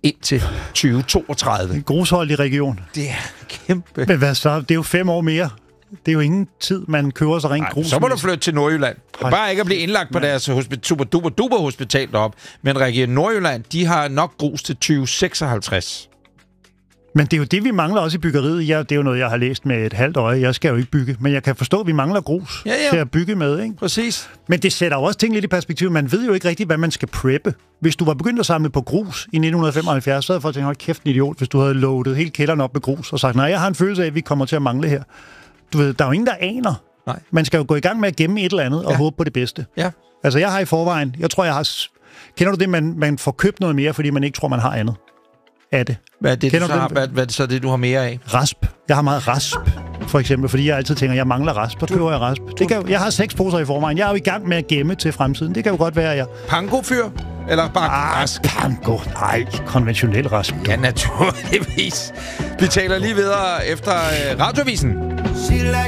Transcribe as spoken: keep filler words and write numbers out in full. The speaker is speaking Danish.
indtil tyve toogtredive. En grusholdig region. Det er kæmpe. Men hvad så? Det er jo fem år mere. Det er jo ingen tid, man kører sig rent grus. Så må du flytte til Nordjylland. Hold Bare ikke at blive indlagt på deres hospi- super duper duper hospital deroppe. Men Region Nordjylland, de har nok grus til tyve seksoghalvtreds. Men det er jo det, vi mangler også i byggeriet. Jeg, det er jo noget, jeg har læst med et halvt øje. Jeg skal jo ikke bygge. Men jeg kan forstå, at vi mangler grus ja, ja. til at bygge med. Ikke? Præcis. Men det sætter jo også ting lidt i perspektiv. Man ved jo ikke rigtigt, hvad man skal preppe. Hvis du var begyndt at samle på grus i nitten femoghalvfjerds, så havde folk tænkt, hold kæft, en idiot, hvis du havde loadet hele kælderen op med grus og sagt, nej, jeg har en følelse af, at vi kommer til at mangle her. Du ved, der er jo ingen, der aner. Nej. Man skal jo gå i gang med at gemme et eller andet og ja. håbe på det bedste. Ja. Altså, jeg har i forvejen, jeg tror, jeg har... Kender du det, man, man får købt noget mere, fordi man ikke tror, man har andet af det? Hvad er det, Kender du du så har, det? hvad, hvad er det så det, du har mere af? Rasp. Jeg har meget rasp, for eksempel, fordi jeg altid tænker, jeg mangler rasp. Så køber jeg rasp. Det kan, jeg har seks poser i forvejen. Jeg er jo i gang med at gemme til fremtiden. Det kan jo godt være, at jeg... Pango-fyr? Eller bare ah, rask? Pango. Nej, konventionel rasp. Ja, naturligvis. Vi taler lige videre efter øh, Radiovisen.